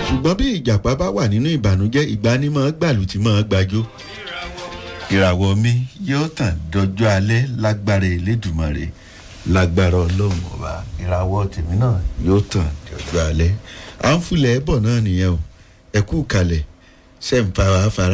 ṣùgbọ́n bí ìjàpá bá wà nínú ìbànújẹ́ ìgbà ni máa gbàlù tí máa gbàjó. ìràwọ̀ mi yóò tàn dọjọ́ alẹ́ lágbára Elédùmarè lágbára Ọlọ́run ọba ìràwọ̀ tèmi náà yóò tàn dọjọ́ alẹ́. à ń fúnlẹ̀ ẹ̀bọ̀ náà nìyẹn o ẹ kú kalẹ̀ ṣe ń fa wàá fara.